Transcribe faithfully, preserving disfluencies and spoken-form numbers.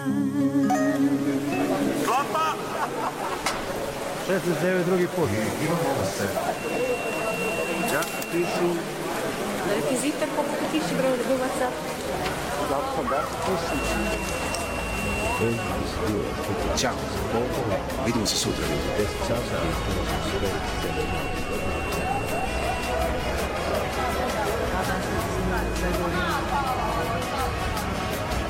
Klapa! šesnaest devet drugi put. Ja, pišu. Rekvizitor, koliko ti tiši broj do WhatsApp? Zato da, pišu. Ćao. Vidimo se sutra. deset časa.